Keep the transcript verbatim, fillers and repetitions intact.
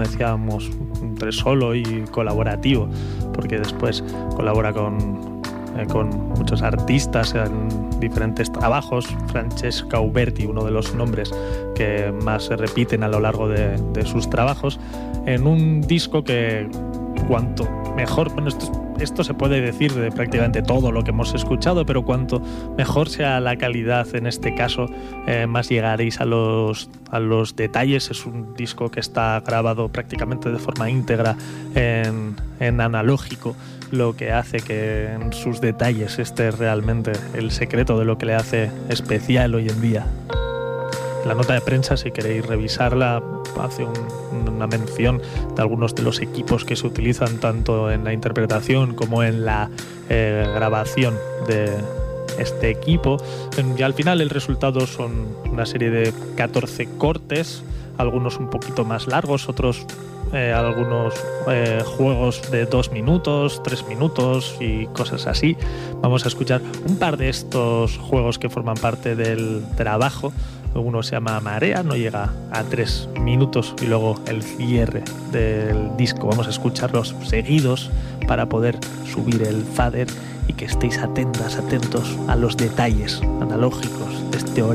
decíamos, entre solo y colaborativo, porque después colabora con, eh, con muchos artistas en diferentes trabajos. Francesca Uberti, uno de los nombres que más se repiten a lo largo de, de sus trabajos, en un disco que cuanto mejor, bueno, esto, esto se puede decir de prácticamente todo lo que hemos escuchado, pero cuanto mejor sea la calidad en este caso, eh, más llegaréis a los, a los detalles. Es un disco que está grabado prácticamente de forma íntegra en, en analógico, lo que hace que en sus detalles esté realmente el secreto de lo que le hace especial hoy en día. La nota de prensa, si queréis revisarla, hace un, una mención de algunos de los equipos que se utilizan tanto en la interpretación como en la eh, grabación de este equipo. Y al final el resultado son una serie de catorce cortes, algunos un poquito más largos, otros eh, algunos eh, juegos de dos minutos, tres minutos y cosas así. Vamos a escuchar un par de estos juegos que forman parte del trabajo. Uno se llama Marea, no llega a tres minutos, y luego el cierre del disco. Vamos a escucharlos seguidos para poder subir el fader y que estéis atentas, atentos a los detalles analógicos de este